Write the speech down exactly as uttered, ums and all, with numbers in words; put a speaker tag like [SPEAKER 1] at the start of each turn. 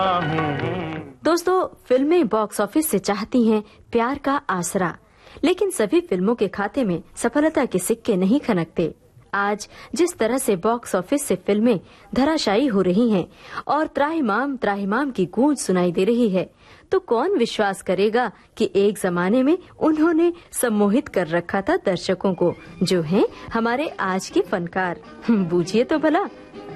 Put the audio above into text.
[SPEAKER 1] दोस्तों, फिल्में box office से चाहती हैं प्यार का आसरा, लेकिन सभी फिल्मों के खाते में सफलता के सिक्के नहीं खनकते। आज जिस तरह से बॉक्स ऑफिस से फिल्में धराशायी हो रही हैं और त्राहिमाम त्राहिमाम की गूंज सुनाई दे रही है, तो कौन विश्वास करेगा कि एक जमाने में उन्होंने सम्मोहित कर रखा था दर्शकों को, जो हैं हमारे आज के फनकार। बूझिए तो भला।